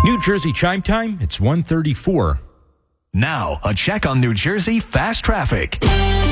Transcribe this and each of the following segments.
New Jersey chime time, it's 1:34. Now, a check on New Jersey fast traffic.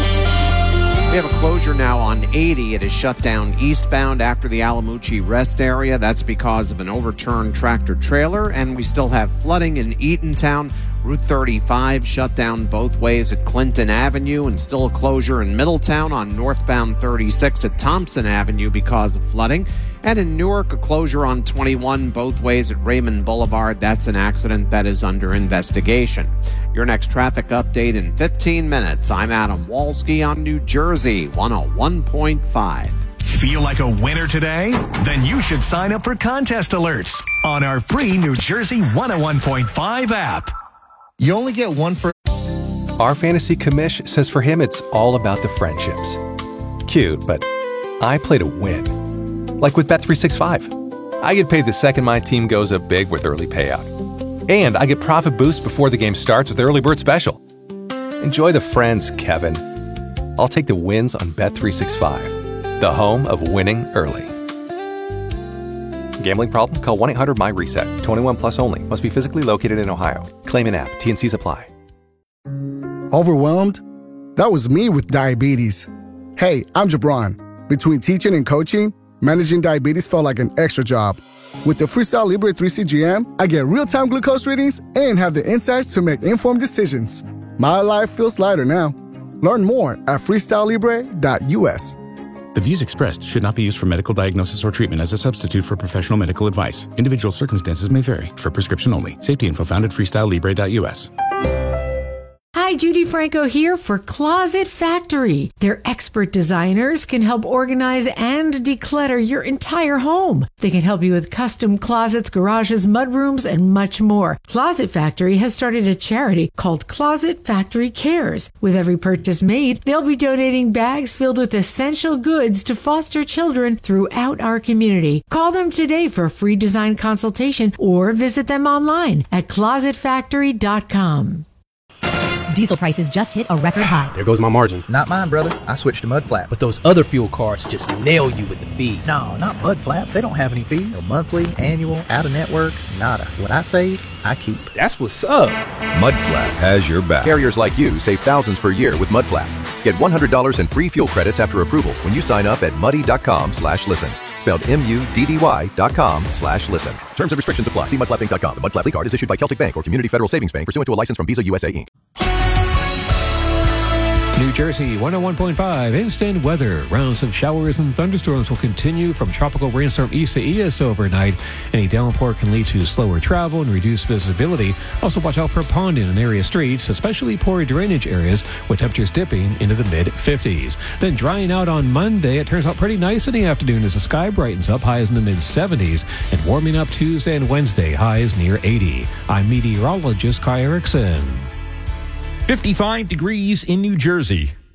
We have a closure now on 80. It is shut down eastbound after the Alamucci rest area. That's because of an overturned tractor trailer. And we still have flooding in Eatontown. Route 35 shut down both ways at Clinton Avenue, and still a closure in Middletown on northbound 36 at Thompson Avenue because of flooding. And in Newark, a closure on 21 both ways at Raymond Boulevard. That's an accident that is under investigation. Your next traffic update in 15 minutes. I'm Adam Walski on New Jersey 101.5. Feel like a winner today? Then you should sign up for contest alerts on our free New Jersey 101.5 app. You only get one for... Our fantasy commish says for him it's all about the friendships. Cute, but I play to win. Like with Bet365. I get paid the second my team goes up big with early payout. And I get profit boost before the game starts with Early Bird Special. Enjoy the friends, Kevin. I'll take the wins on Bet365, the home of winning early. Gambling problem? Call 1-800-MY-RESET. 21 plus only. Must be physically located in Ohio. Claim in app. T&Cs apply. Overwhelmed? That was me with diabetes. Hey, I'm Jabron. Between teaching and coaching, managing diabetes felt like an extra job. With the Freestyle Libre 3CGM, I get real-time glucose readings and have the insights to make informed decisions. My life feels lighter now. Learn more at freestylelibre.us. The views expressed should not be used for medical diagnosis or treatment as a substitute for professional medical advice. Individual circumstances may vary. For prescription only. Safety info found at freestylelibre.us. Hi, Judy Franco here for Closet Factory. Their expert designers can help organize and declutter your entire home. They can help you with custom closets, garages, mudrooms, and much more. Closet Factory has started a charity called Closet Factory Cares. With every purchase made, they'll be donating bags filled with essential goods to foster children throughout our community. Call them today for a free design consultation or visit them online at closetfactory.com. Diesel prices just hit a record high. There goes my margin. Not mine, brother. I switched to Mudflap. But those other fuel cards just nail you with the fees. No, not Mudflap. They don't have any fees. No monthly, annual, out-of-network, nada. What I save, I keep. That's what's up. Mudflap has your back. Carriers like you save thousands per year with Mudflap. Get $100 in free fuel credits after approval when you sign up at muddy.com/listen. Spelled MUDDY.com/listen. Terms and restrictions apply. See mudflappinc.com. The Mudflap card is issued by Celtic Bank or Community Federal Savings Bank pursuant to a license from Visa USA Inc. New Jersey 101.5 instant weather. Rounds of showers and thunderstorms will continue from tropical rainstorm Isaias overnight. Any downpour can lead to slower travel and reduced visibility. Also watch out for ponding in area streets, especially poor drainage areas with temperatures dipping into the mid-50s. Then drying out on Monday, it turns out pretty nice in the afternoon as the sky brightens up, highs in the mid-70s, and warming up Tuesday and Wednesday, highs near 80. I'm meteorologist Kai Erickson. 55 degrees in New Jersey.